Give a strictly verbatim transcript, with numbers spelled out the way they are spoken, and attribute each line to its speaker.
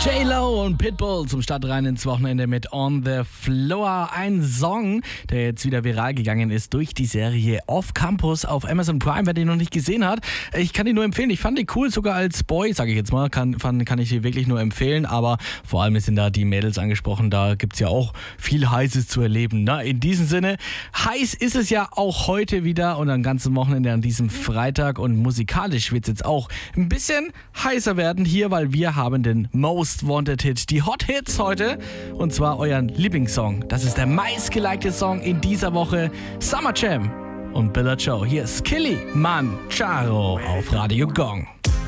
Speaker 1: J-Lo und Pitbull zum Start rein ins Wochenende mit On the Floor. Ein Song, der jetzt wieder viral gegangen ist durch die Serie Off Campus auf Amazon Prime. Wer den noch nicht gesehen hat, ich kann ihn nur empfehlen. Ich fand den cool, sogar als Boy, sage ich jetzt mal, kann, fand, kann ich die wirklich nur empfehlen. Aber vor allem sind da die Mädels angesprochen, da gibt es ja auch viel Heißes zu erleben. Na, in diesem Sinne, heiß ist es ja auch heute wieder und am ganzen Wochenende an diesem Freitag. Und musikalisch wird es jetzt auch ein bisschen heißer werden hier, weil wir haben den Most Wanted Hit, die Hot Hits heute, und zwar euren Lieblingssong. Das ist der meistgelikte Song in dieser Woche, Summer Jam und Bella Joe. Hier ist Killy Manjaro auf Radio Gong.